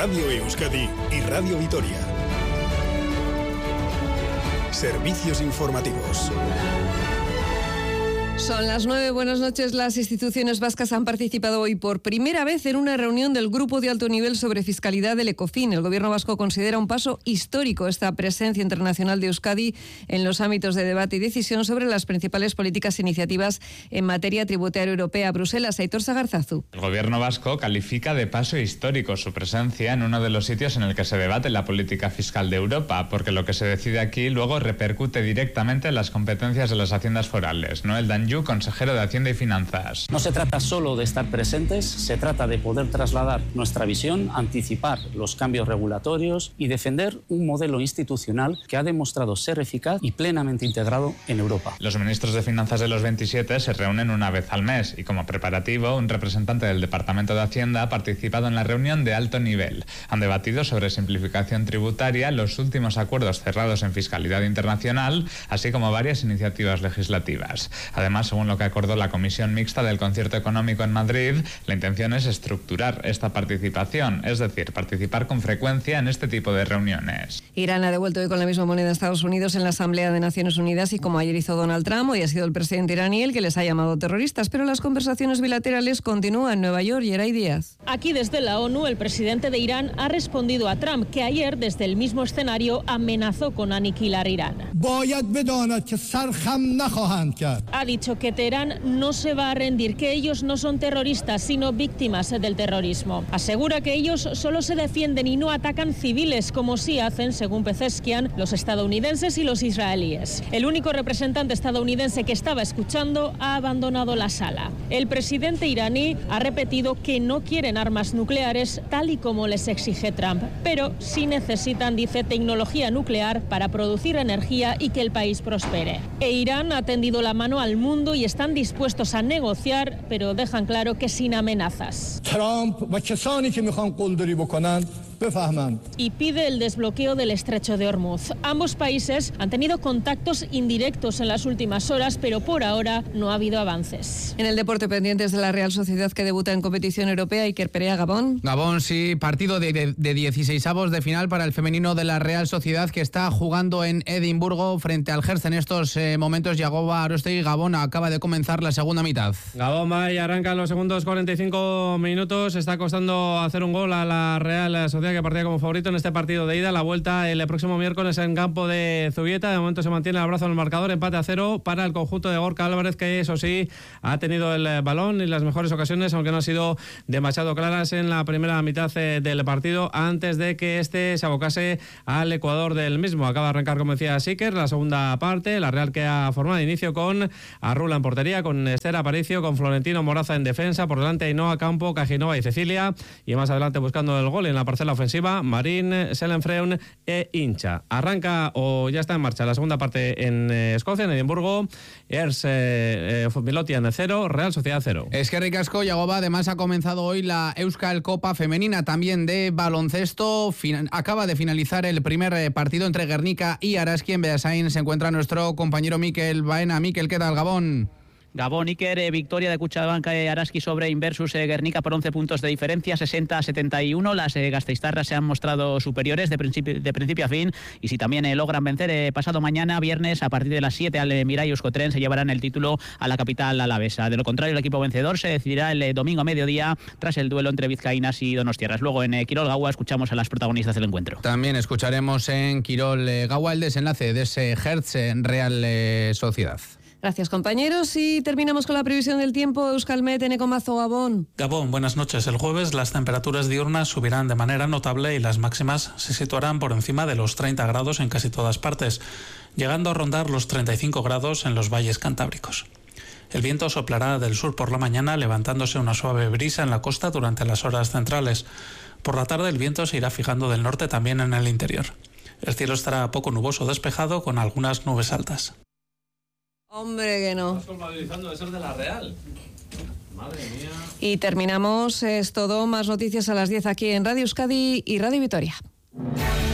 Radio Euskadi y Radio Vitoria. Servicios informativos. Son las 9, buenas noches. Las instituciones vascas han participado hoy por primera vez en una reunión del Grupo de Alto Nivel sobre Fiscalidad del Ecofin. El Gobierno vasco considera un paso histórico esta presencia internacional de Euskadi en los ámbitos de debate y decisión sobre las principales políticas e iniciativas en materia tributaria europea. Bruselas, Aitor Sagarzazu. El Gobierno vasco califica de paso histórico su presencia en uno de los sitios en el que se debate la política fiscal de Europa, porque lo que se decide aquí luego repercute directamente en las competencias de las haciendas forales. Noel Danjou, consejero de Hacienda y Finanzas. No se trata solo de estar presentes, se trata de poder trasladar nuestra visión, anticipar los cambios regulatorios y defender un modelo institucional que ha demostrado ser eficaz y plenamente integrado en Europa. Los ministros de Finanzas de los 27 se reúnen una vez al mes y, como preparativo, un representante del Departamento de Hacienda ha participado en la reunión de alto nivel. Han debatido sobre simplificación tributaria, los últimos acuerdos cerrados en fiscalidad internacional, así como varias iniciativas legislativas. Además, según lo que acordó la Comisión Mixta del Concierto Económico en Madrid, la intención es estructurar esta participación, es decir, participar con frecuencia en este tipo de reuniones. Irán ha devuelto hoy con la misma moneda a Estados Unidos en la Asamblea de Naciones Unidas y, como ayer hizo Donald Trump, hoy ha sido el presidente iraní el que les ha llamado terroristas, pero las conversaciones bilaterales continúan en Nueva York. Yeray Díaz. Aquí desde la ONU, el presidente de Irán ha respondido a Trump, que ayer desde el mismo escenario amenazó con aniquilar Irán. Ha dicho que Teherán no se va a rendir, que ellos no son terroristas, sino víctimas del terrorismo. Asegura que ellos solo se defienden y no atacan civiles, como sí hacen, según Pezeshkian, los estadounidenses y los israelíes. El único representante estadounidense que estaba escuchando ha abandonado la sala. El presidente iraní ha repetido que no quieren armas nucleares, tal y como les exige Trump, pero sí necesitan, dice, tecnología nuclear para producir energía y que el país prospere. E Irán ha tendido la mano al mundo y están dispuestos a negociar, pero dejan claro que sin amenazas. Y pide el desbloqueo del estrecho de Hormuz. Ambos países han tenido contactos indirectos en las últimas horas, pero por ahora no ha habido avances. En el deporte, pendientes de la Real Sociedad, que debuta en competición europea. Iker Perea, Gabón. Gabón, sí, partido de 16avos de final para el femenino de la Real Sociedad, que está jugando en Edimburgo frente al Hertz en estos momentos. Yagoba Arostegui. Gabón, acaba de comenzar la segunda mitad. Gabón va y arranca en los segundos 45 minutos. Está costando hacer un gol a la Real Sociedad, que partía como favorito en este partido de ida. La vuelta el próximo miércoles en campo de Zubieta. De momento se mantiene el abrazo en el marcador, empate a 0 para el conjunto de Gorka Álvarez, que eso sí ha tenido el balón y las mejores ocasiones, aunque no han sido demasiado claras en la primera mitad del partido, antes de que este se abocase al Ecuador del mismo. Acaba de arrancar, como decía Siker, la segunda parte. La Real, que ha formado de inicio con Arrula en portería, con Esther Aparicio, con Florentino Moraza en defensa, por delante Ainhoa Campo, Cajinova y Cecilia, y más adelante buscando el gol en la parcela ofensiva, Marín, Selenfreun e Hincha. Arranca o ya está en marcha la segunda parte en Escocia, en Edimburgo. Milotian 0, Real Sociedad 0. Es que ricasco, Yagoba. Además ha comenzado hoy la Euskal Copa femenina, también de baloncesto. Acaba de finalizar el primer partido entre Guernica y Araski. En Beasain se encuentra nuestro compañero Mikel Baena. Mikel, ¿qué tal, Gabón? Gabón, Iker, victoria de Cuchabanca y Araski sobre Inversus Guernica por 11 puntos de diferencia, 60-71. Las gasteiztarras se han mostrado superiores de principio a fin, y si también logran vencer pasado mañana, viernes, a partir de las 7 al Mirai Euskotren, se llevarán el título a la capital alavesa. De lo contrario, el equipo vencedor se decidirá el domingo a mediodía, tras el duelo entre vizcaínas y donostiarras. Luego en Quirol Gaua escuchamos a las protagonistas del encuentro. También escucharemos en Quirol Gaua el desenlace de ese Hertz en Real Sociedad. Gracias, compañeros. Y terminamos con la previsión del tiempo. Euskalmet, Enecomazo, Gabón. Gabón, buenas noches. El jueves las temperaturas diurnas subirán de manera notable y las máximas se situarán por encima de los 30 grados en casi todas partes, llegando a rondar los 35 grados en los valles cantábricos. El viento soplará del sur por la mañana, levantándose una suave brisa en la costa durante las horas centrales. Por la tarde el viento se irá fijando del norte también en el interior. El cielo estará poco nuboso despejado, con algunas nubes altas. Hombre, que no. Estás culpabilizando de ser de la Real. Madre mía. Y terminamos, es todo. Más noticias a las 10 aquí en Radio Euskadi y Radio Vitoria.